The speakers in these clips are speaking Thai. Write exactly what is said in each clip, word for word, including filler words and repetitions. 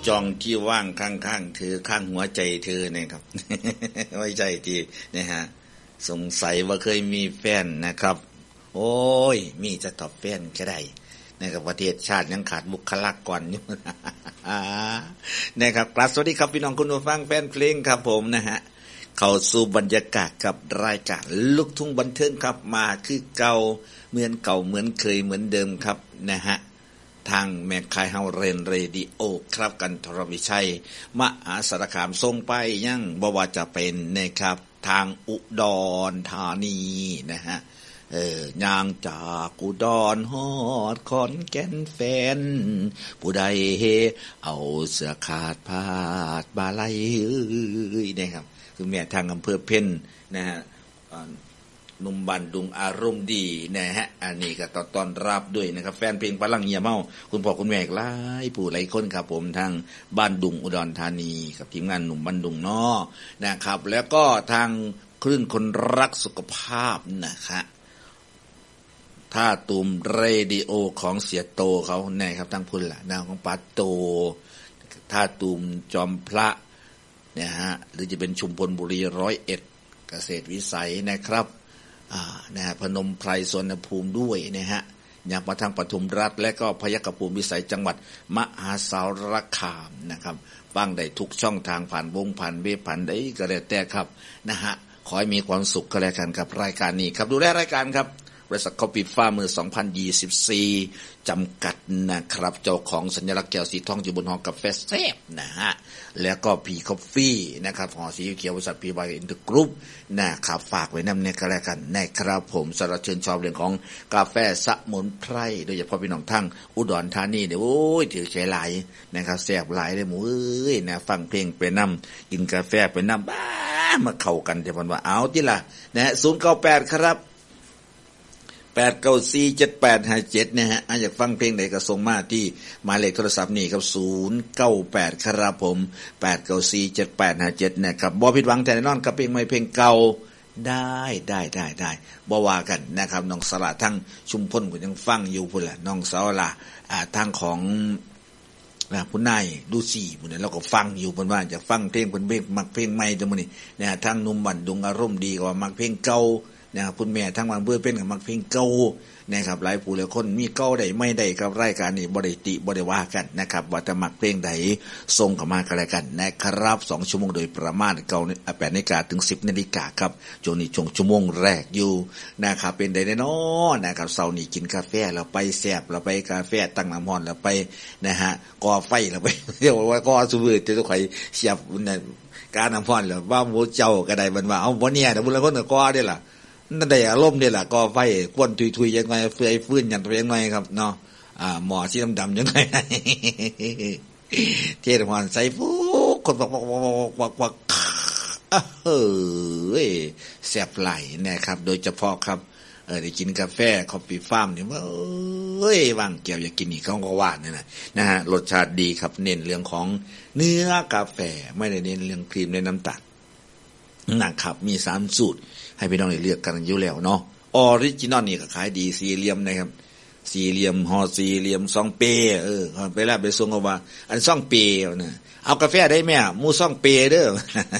จองที่ว่างข้างๆเธอข้างหัวใจเธอเนี่ยครับ ไม่ใช่ที่นะฮะสงสัยว่าเคยมีแฟนนะครับโอ้ยมีจะตอบแฟนก็ได้นะครับประเทศชาติยังขาดบุคลากรอยู่ นะครับกราบสวัสดีครับพี่น้องคุณผู้ฟังแฟนเพลงครับผมนะฮะเข้าสู่บรรยากาศกับรายการลูกทุ่งบันเทิงครับมาคือเก่าเหมือนเก่าเหมือนเคยเหมือนเดิมครับนะฮะทางแม่คายเฮาเรนเรดิโอครับกันทรวิชัยมหาสารคามส่งไปยังบ่ว่าจะเป็นนะครับทางอุดรธานีนะฮะเออย่างจากอุดรฮอดขอนแก่นแฟนผู้ใดเอาเสื้อขาดพาดบาไหลเอ้ยนะครับคือแม่ทางอำเภอเพ็ญนะฮะหนุ่มบันดุงอารมณ์ดีนะฮะอันนี้ก็ต้อนรับด้วยนะครับแฟนเพลงพลังเหี่ยเมาคุณพ่อคุณแม่หลายผู้หลายคนครับผมทางบ้านดุงอุดรธานีกับทีมงานหนุ่มบันดุงเนาะนะครับแล้วก็ทางคลื่นคนรักสุขภาพนะครับถ้าตูมเรดิโอของเสียโตเขาแน่ครับทั้งพุ่นล่ะนางของปาโตถ้าตูมจอมพระเนี่ยฮะหรือจะเป็นชุมพลบุรีร้อยเอ็ดเกษตรวิสัยนะครับอ่านะฮะพนมไพรสวนภูมิด้วยนะฮะอย่างมาทางปทุมรัฐและก็พยัคฆภูมิวิสัยจังหวัดมหาสารคามนะครับฟังได้ทุกช่องทางผ่านวงผ่านเว็บผ่านได้ก็แล้วแต่ครับนะฮะขอให้มีความสุขก็แล้วกันกับรายการนี้ครับดูแลรายการครับบริษัทคอฟฟี่ฟ้ามือสองพันยี่สิบสี่จำกัดนะครับเจ้าของสัญลักษณ์แก้วสีทองอยู่บนหอกาแฟแซ่บนะฮะแล้วก็พีคอฟฟี่นะครับห่อสีเขียวบริษัทพีบายอินเตอร์กรุ๊ปนะครับฝากไว้นำเนี่ยก็แล้วกันนะครับผมสำหรับเชิญชอบเรื่องของกาแฟสมุนไพรโดยเฉพาะพี่น้องทั้งอุดรธานีเนี่ยโอ้ยถือใจหลายนะครับแซ่บหลายเลยหมูเอ้ยนะฟังเพลงไปนำกินกาแฟไปนำบ้ามาเข้ากันจะพันว่าเอาที่ล่ะนะฮะศูนย์เก้าแปดครับแปด เก้า สี่ เจ็ด แปด ห้า เจ็ดนะฮะอยากฟังเพลงไหนก็ส่งมาที่หมายเลขโทรศัพท์นี่ครับศูนย์ เก้า แปดครับผมแปด เก้า สี่ เจ็ด แปด ห้า เจ็ดนะครับบ่ผิดหวังแต่แน่นอนกับเพลงใหม่เพลงเก่าได้ได้ได้ได้บ่ว่ากันนะครับน้องสละทั้งชุมพลก็ยังฟังอยู่พุ่นล่ะน้องสาวล่ะอ่าทางของนะผู้นายดูสิมื้อนี้เราก็ฟังอยู่เพิ่นว่าจะฟังเพลงเพิ่นเบิ่งมักเพลงใหม่จังมื้อนี้นะทางหนุ่มบันดุงอารมณ์ดีก็ว่ามักเพลงเก่านะครับคุณแม่ทั้งวันเพื่อเป็นกับมักเพลงเก่านะครับหลายผู้หลายคนมีเก่าได้ไม่ได้กับรายการนี้บ่ได้ติบ่ได้ว่ากันนะครับว่าจะมักเพลงใดส่งเข้ามากันแล้วกันนะครับสองชั่วโมงโดยประมาณเก้า แปดนาฬิกาถึงสิบนาฬิกาครับช่วงนี้ช่วงชั่วโมงแรกอยู่นะครับเป็นได้แน่นอนนะครับเช้านี้กินกาแฟแล้วไปแซ่บแล้วไปกาแฟตั้งน้ำร้อนแล้วไปนะฮะก่อไฟแล้วไปเรียกว่าก่อสุบือจะต้องไขเสียบการน้ำร้อนแล้วว่าหมูเจ้าก็ได้มันว่าเอาบ่เนี่ยแต่ผู้หลายคนก็ก่อได้ล่ะนั่นได้อารมณ์นี่แหละก็ไฟควนทุยๆยังไงเฟื่อยฟื้นอย่างตัวยังไงครับเนาะอ่าหมอสีดำๆยังไงเทศพรใส่ฟูคนบอกบอกบอกเฮ้ยแซ่บไหลนะครับโดยเฉพาะครับเออได้กินกาแฟคอฟฟี่ฟาร์มเนี่ยว่าเอ้ยวางแก้วอยากกินอีกเขาก็ว่าเนี่ยนะนะฮะรสชาติดีครับเน้นเรื่องของเนื้อกาแฟไม่ได้เน้นเรื่องครีมในน้ำตาลนะครับมีสามสูตรให้พี่น้องได้เลือกกันอยู่แล้วเนาะออริจินอลนี่ก็ขายดีสี่เหลี่ยมนะครับสี่เหลี่ยมห่อสี่เหลี่ยมซองเปเออไปแล้วไปส่งเอาว่าอันซองเปนะเอากาแฟได้ไหมอ่ะมูซองเปเด้อ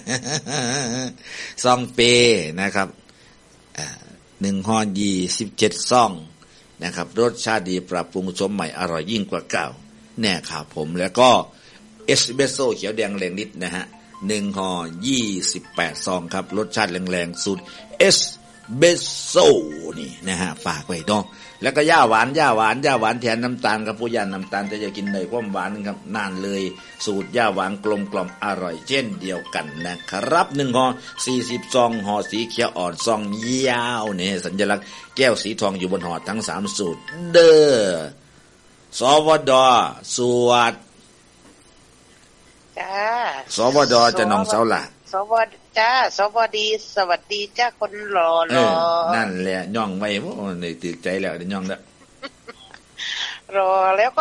ซองเปนะครับอ่าหนึ่งห่อยี่สิบเจ็ดซองนะครับรสชาติดีปรับปรุงสมใหม่อร่อยยิ่งกว่าเก่าแน่ครับผมแล้วก็เอสเปรสโซ่เขียวแดงแรงนิดนะฮะหนึ่งห่อยี่สิบแปดซองครับรสชาติแรงๆสูตรเอสเบสโซ่นี่นะฮะฝากไว้เนาะแล้วก็ย่าหวานย่าหวานย่าหวานแทนน้ำตาลครับผู้ย่าน้ำตาลจะจะกินได้ความหวานครับนานเลยสูตรย่าหวานกลมกล่อมอร่อยเช่นเดียวกันนะครับหนึ่งห่อสี่สิบซองห่อสีเขียวอ่อนซองยาวเนี่ยสัญลักษณ์แก้วสีทองอยู่บนห่อทั้งสามสูตรเด้อสวดสวดจ้าสวดจะน้องเสาล่ะสวัสดีจ้าสวัสดีสวัสดีจ้าคนหล่อหล่อนั่นแหละย่องไว้โอ้ยตื่นใจแล้วได้ย่องแล้วรอแล้ว